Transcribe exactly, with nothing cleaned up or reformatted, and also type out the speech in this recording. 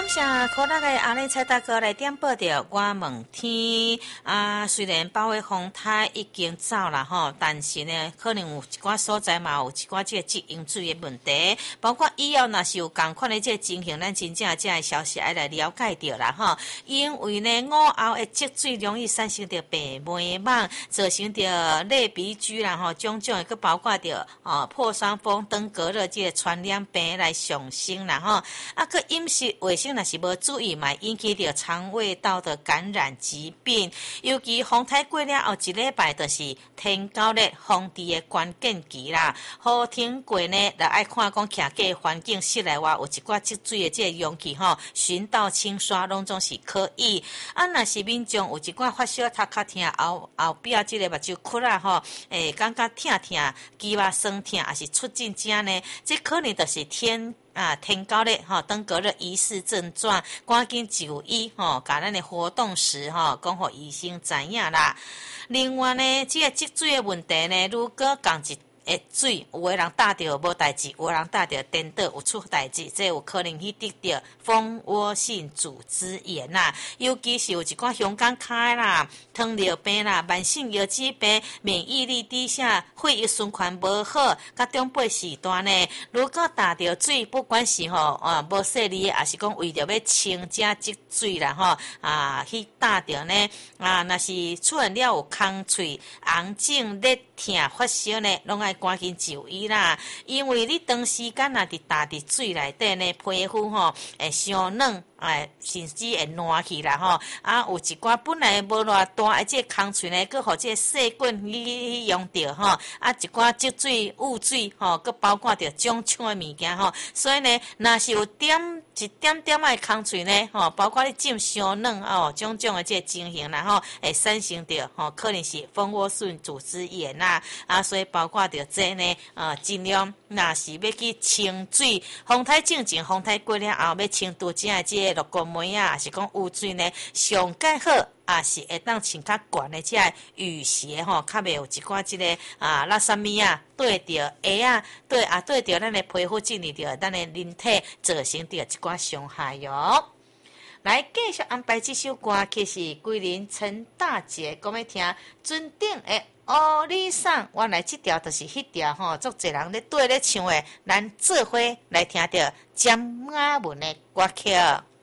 感谢可乐的阿里蔡大哥来点播着我问天啊，虽然包围风台已经走了吼，但是呢，可能有一寡所在嘛有一寡这个积用水的问题，包括以后若是有共款的这个情形，咱真正这个消息要来了解着啦吼。因为呢，午后的积水容易产生着白霉蠓，造成着类鼻疽啦吼，种种个包括着哦破伤风、登革热这个传染病来上升啦吼。啊，个饮食卫生若是无注意，嘛引起着肠胃道的感染疾病。尤其风台过了后一礼拜，就是天九日风地的关键期啦。雨天过呢，就爱看讲徛个环境室内外有一寡积水的这个容器吼，寻到清刷拢总是可以。啊，若是民众有一寡发烧、头壳痛、后后壁这个目睭窟啦吼，诶，感觉痛痛、肌肉酸痛，还是出进家呢？这可能就是天。啊，天高咧，吼，登革热疑似症状，赶紧就医，吼，甲咱的活动时，吼，讲互医生知影啦。另外呢，这个积水的问题呢，如果讲一诶，水有个人打着无代志，有个人打着颠倒有出代志，这有可能去得着蜂窝性组织炎啦。尤其是有一寡香港开啦、糖尿病啦、慢性腰子病、免疫力低下、血液循环无好，甲中辈时段呢，如果打着水，不管是吼啊无细腻，还是讲为着要清这积水啦吼啊去打着呢啊，若是出现了有空喙、红肿、热痛、发烧呢，拢爱赶紧就医啦，因为你长时间啊伫打伫水内底呢，皮肤吼会伤软，哎，甚至会烂去啦吼。啊，有一寡本来无偌大，而且空喙呢，佮互这个细菌去去用着吼。啊，一寡积水、污水吼，佮包括着种种的物件吼。所以呢，若是有点一点点的空喙呢，吼，包括你浸伤软哦，种种的这个情形啦吼，会产生着吼，可能是蜂窝性组织炎啦。啊，所以包括着这呢，呃，尽量若是要去清水，风台正正，风台过了后要清除这这个落叶梅啊，还是讲污水呢，上盖好。啊，是会当穿较悬的这雨鞋吼，较袂有一寡即、这个啊，垃圾物啊，对着鞋啊，对啊，对着咱的皮肤进入着咱的人体，造成着一寡伤害哟。来继续安排这首歌，其实桂林陈大姐讲要听尊顶的。哦，你送原来这条就是迄条吼，足侪人咧对咧唱的，咱做伙来听着江雅文的歌曲。